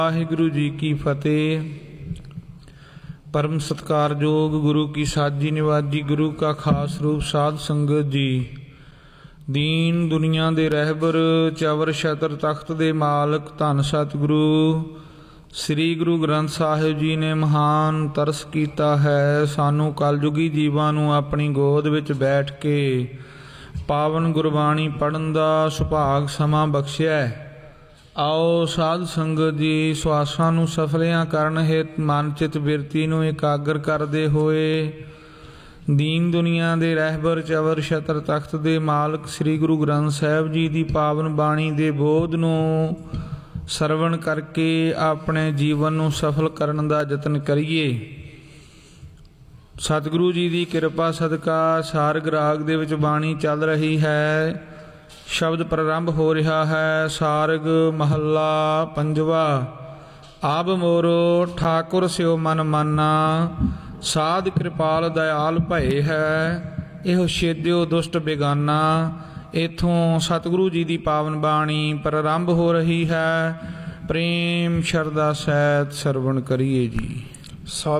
ਵਾਹਿਗੁਰੂ ਜੀ ਕੀ ਫਤਿਹ। ਪਰਮ ਸਤਿਕਾਰਯੋਗ ਗੁਰੂ ਕੀ ਸਾਜੀ ਨਿਵਾਜੀ ਗੁਰੂ ਕਾ ਖਾਸ ਰੂਪ ਸਾਧ ਸੰਗਤ ਜੀ, ਦੀਨ ਦੁਨੀਆ ਦੇ ਰਹਿਬਰ ਚਵਰ ਛਤਰ ਤਖਤ ਦੇ ਮਾਲਕ ਧੰਨ ਸਤਿਗੁਰੂ ਸ੍ਰੀ ਗੁਰੂ ਗ੍ਰੰਥ ਸਾਹਿਬ ਜੀ ਨੇ ਮਹਾਨ ਤਰਸ ਕੀਤਾ ਹੈ। ਸਾਨੂੰ ਕਲਯੁਗੀ ਜੀਵਾਂ ਨੂੰ ਆਪਣੀ ਗੋਦ ਵਿੱਚ ਬੈਠ ਕੇ ਪਾਵਨ ਗੁਰਬਾਣੀ ਪੜ੍ਹਨ ਦਾ ਸੁਭਾਗ ਸਮਾਂ ਬਖਸ਼ਿਆ ਹੈ। ਆਓ ਸਾਧ ਸੰਗਤ ਜੀ, ਸਵਾਸਾਂ ਨੂੰ ਸਫਲਿਆਂ ਕਰਨ ਹਿਤ ਮਨ ਚਿਤ ਬਿਰਤੀ ਨੂੰ ਇਕਾਗਰ ਕਰਦੇ ਹੋਏ ਦੀਨ ਦੁਨੀਆ ਦੇ ਰਹਿਬਰ ਚਵਰ ਛਤਰ ਤਖਤ ਦੇ ਮਾਲਕ ਸ੍ਰੀ ਗੁਰੂ ਗ੍ਰੰਥ ਸਾਹਿਬ ਜੀ ਦੀ ਪਾਵਨ ਬਾਣੀ ਦੇ ਬੋਧ ਨੂੰ ਸਰਵਣ ਕਰਕੇ ਆਪਣੇ ਜੀਵਨ ਨੂੰ ਸਫਲ ਕਰਨ ਦਾ ਯਤਨ ਕਰੀਏ। ਸਤਿਗੁਰੂ ਜੀ ਦੀ ਕਿਰਪਾ ਸਦਕਾ ਸਾਰਗ ਰਾਗ ਦੇ ਵਿੱਚ ਬਾਣੀ ਚੱਲ ਰਹੀ ਹੈ। ਸ਼ਬਦ ਪ੍ਰਾਰੰਭ ਹੋ ਰਿਹਾ ਹੈ। ਸਾਰਗ ਮਹੱਲਾ ਪੰਜਵਾ। ਆਬ ਮੋਰੋ ਠਾਕੁਰ ਸਿਓ ਮਨ ਮਾਨਾ, ਸਾਧ ਕਿਰਪਾਲ ਦਇਆਲ ਭਏ ਹੈ, ਇਹੋ ਛੇਦਿਓ ਦੁਸ਼ਟ ਬੇਗਾਨਾ। ਇਥੋਂ ਸਤਿਗੁਰੂ ਜੀ ਦੀ ਪਾਵਨ ਬਾਣੀ ਪ੍ਰਾਰੰਭ ਹੋ ਰਹੀ ਹੈ। ਪ੍ਰੇਮ ਸ਼ਰਧਾ ਸਹਿਤ ਸਰਵਣ ਕਰੀਏ ਜੀ।